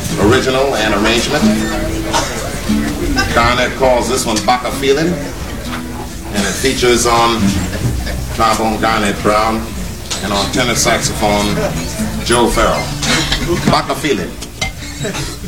original and arrangement. Garnett calls this one Baka Feeling, and it features on trombone Garnett Brown and on tenor saxophone Joe Farrell. Baka Feeling.